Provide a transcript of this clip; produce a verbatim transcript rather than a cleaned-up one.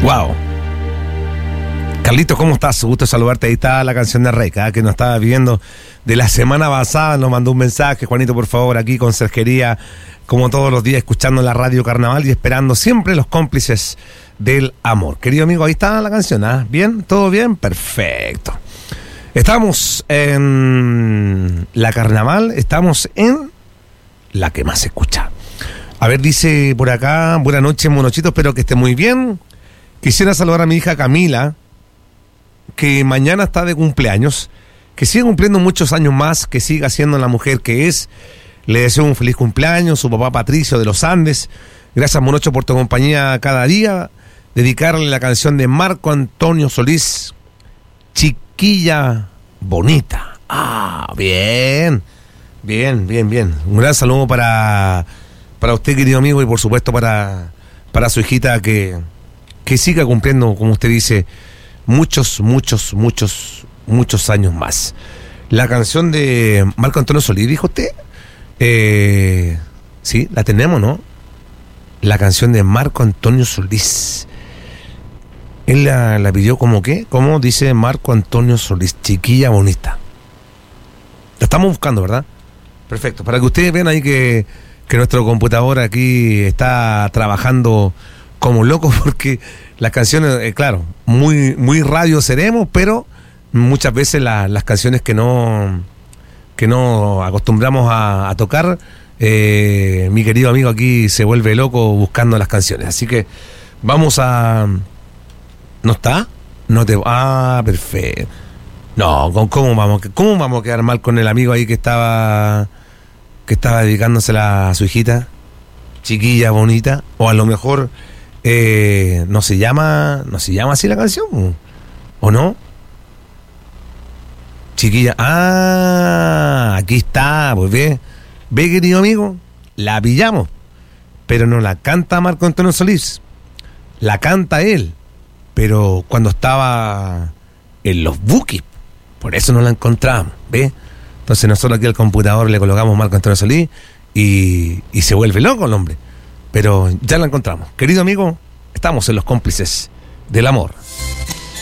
Wow. Carlitos, ¿cómo estás? Gusto saludarte. Ahí está la canción de Reca, ¿eh? Que nos estaba viendo de la semana pasada. Nos mandó un mensaje, Juanito, por favor, aquí conserjería, como todos los días, escuchando la radio Carnaval y esperando siempre los cómplices del amor. Querido amigo, ahí está la canción, ¿eh? ¿Bien? ¿Todo bien? Perfecto. Estamos en la Carnaval, estamos en la que más se escucha. A ver, dice por acá, buenas noches, monochitos, espero que esté muy bien. Quisiera saludar a mi hija Camila, que mañana está de cumpleaños, que siga cumpliendo muchos años más, que siga siendo la mujer que es. Le deseo un feliz cumpleaños, su papá Patricio de los Andes. Gracias, Monocho, por tu compañía cada día. Dedicarle la canción de Marco Antonio Solís, Chiquilla Bonita. Ah, bien, bien, bien, bien. Un gran saludo para, para usted, querido amigo, y por supuesto para, para su hijita, que, que siga cumpliendo, como usted dice, muchos, muchos, muchos, muchos años más. La canción de Marco Antonio Solís, dijo usted. Eh, sí, la tenemos, ¿no? La canción de Marco Antonio Solís. Él la, la pidió como qué, como dice Marco Antonio Solís, Chiquilla Bonita. La estamos buscando, ¿verdad? Perfecto, para que ustedes vean ahí que, que nuestro computador aquí está trabajando como loco, porque las canciones, eh, claro, muy, muy radio seremos, pero muchas veces la, las canciones que no, que no acostumbramos a, a tocar, eh, mi querido amigo aquí se vuelve loco buscando las canciones. Así que vamos a... ¿No está? No te... Ah, perfecto. No, ¿cómo vamos, ¿cómo vamos a quedar mal con el amigo ahí que estaba que estaba dedicándosela a su hijita? Chiquilla Bonita. O a lo mejor eh, no se llama no se llama así la canción, ¿o no? Chiquilla... Ah, aquí está, pues ve. Ve, querido amigo, la pillamos. Pero no la canta Marco Antonio Solís. La canta él. Pero cuando estaba en los Bukis, por eso no la encontramos, ¿ves? Entonces nosotros aquí al computador le colocamos Marco Antonio Solís y, y se vuelve loco el hombre. Pero ya la encontramos. Querido amigo, estamos en los cómplices del amor.